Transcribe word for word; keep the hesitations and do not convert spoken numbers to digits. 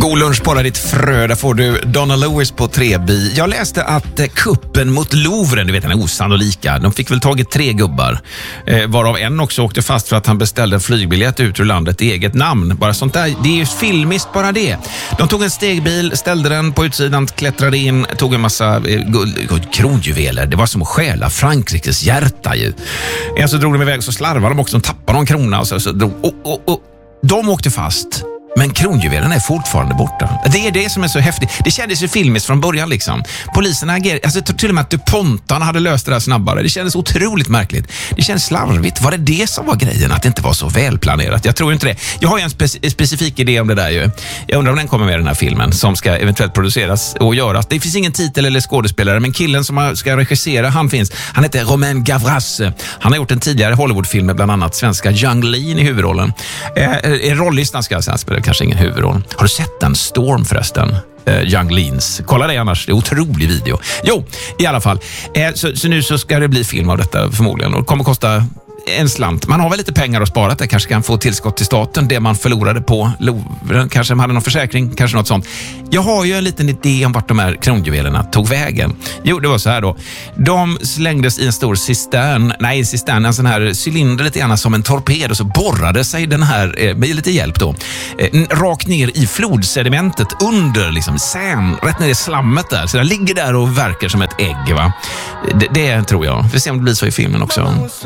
God lunch på ditt frö, där får du Donna Lewis på Trebi. Jag läste att eh, kuppen mot Louvren, du vet den är osannolika. De fick väl tagit tre gubbar, eh, varav en också åkte fast för att han beställde en flygbiljett ut ur landet i eget namn. Bara sånt där, det är ju filmiskt bara det. De tog en stegbil, ställde den på utsidan, klättrade in, tog en massa eh, guld, kronjuveler. Det var som att stjäla Frankrikes hjärta ju. En så drog de iväg, så slarvade de också, de tappade någon krona och så, så drog, och, och, och de åkte fast. Men kronjuvelen är fortfarande borta. Det är det som är så häftigt. Det kändes ju filmiskt från början liksom. Polisen agerade, alltså till och med att DuPontarna hade löst det där snabbare. Det kändes otroligt märkligt. Det kändes slarvigt. Var det det som var grejen? Att det inte var så välplanerat? Jag tror inte det. Jag har ju en spec- specifik idé om det där ju. Jag undrar om den kommer med i den här filmen som ska eventuellt produceras och göras. Det finns ingen titel eller skådespelare, men killen som ska regissera, han finns. Han heter Romain Gavras. Han har gjort en tidigare Hollywoodfilm med bland annat svenska Yung Lean i huvudrollen. Eh, en rolllistan ska jag säga spela. Kanske ingen huvudroll. Har du sett den? Storm förresten? Eh, Yung Leans. Kolla det annars, det är en otrolig video. Jo, i alla fall. Eh, så, så nu så ska det bli film av detta förmodligen. Och det kommer kosta en slant. Man har väl lite pengar att spara, det kanske kan få tillskott till staten, det man förlorade på Louvren, kanske man hade någon försäkring, kanske något sånt. Jag har ju en liten idé om vart de här kronjuvelerna tog vägen. Jo, det var så här då. De slängdes i en stor cistern, nej en cistern, en sån här cylinder lite grann som en torped, och så borrade sig den här, med lite hjälp då, rakt ner i flodsedimentet under liksom sand, rätt ner i slammet där. Så den ligger där och verkar som ett ägg, va? Det, det tror jag. Vi får se om det blir så i filmen också.